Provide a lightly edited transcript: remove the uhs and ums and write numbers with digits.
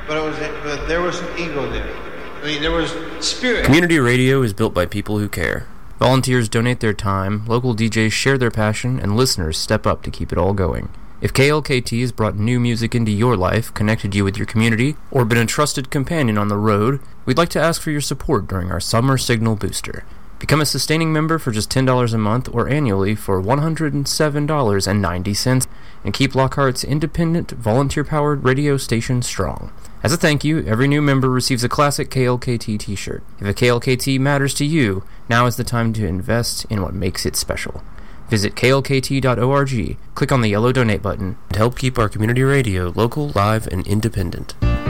but there was an ego there. I mean, there was spirit. Community radio is built by people who care. Volunteers donate their time, local DJs share their passion, and listeners step up to keep it all going. If KLKT has brought new music into your life, connected you with your community, or been a trusted companion on the road, we'd like to ask for your support during our Summer Signal Booster. Become a sustaining member for just $10 a month or annually for $107.90 and keep Lockhart's independent, volunteer-powered radio station strong. As a thank you, every new member receives a classic KLKT t-shirt. If a KLKT matters to you, now is the time to invest in what makes it special. Visit klkt.org, click on the yellow donate button, and help keep our community radio local, live, and independent.